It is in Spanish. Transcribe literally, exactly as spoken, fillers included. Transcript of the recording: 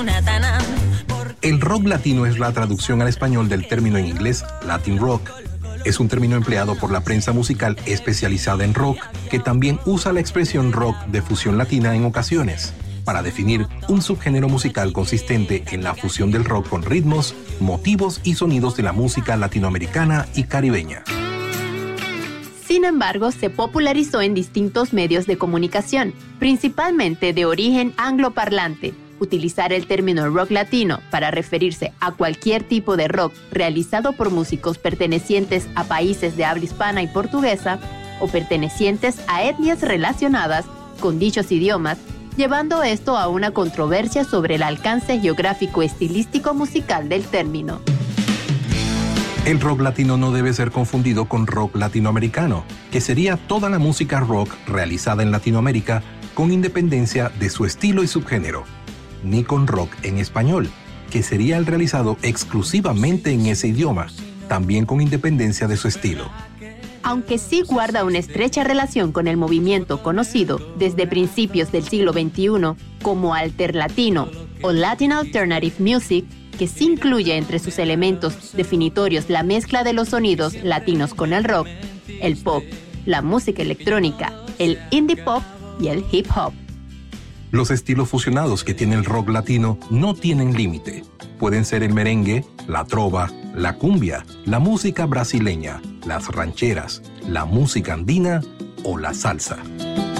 El rock latino es la traducción al español del término en inglés Latin Rock. Es un término empleado por la prensa musical especializada en rock, que también usa la expresión rock de fusión latina en ocasiones, para definir un subgénero musical consistente en la fusión del rock con ritmos, motivos y sonidos de la música latinoamericana y caribeña. Sin embargo, se popularizó en distintos medios de comunicación, principalmente de origen angloparlante. Utilizar el término rock latino para referirse a cualquier tipo de rock realizado por músicos pertenecientes a países de habla hispana y portuguesa o pertenecientes a etnias relacionadas con dichos idiomas, llevando esto a una controversia sobre el alcance geográfico estilístico musical del término. El rock latino no debe ser confundido con rock latinoamericano, que sería toda la música rock realizada en Latinoamérica con independencia de su estilo y subgénero, ni con rock en español, que sería el realizado exclusivamente en ese idioma, también con independencia de su estilo. Aunque sí guarda una estrecha relación con el movimiento conocido desde principios del siglo veintiuno como alterlatino o Latin Alternative Music, que sí incluye entre sus elementos definitorios la mezcla de los sonidos latinos con el rock, el pop, la música electrónica, el indie pop y el hip hop. Los estilos fusionados que tiene el rock latino no tienen límite. Pueden ser el merengue, la trova, la cumbia, la música brasileña, las rancheras, la música andina o la salsa.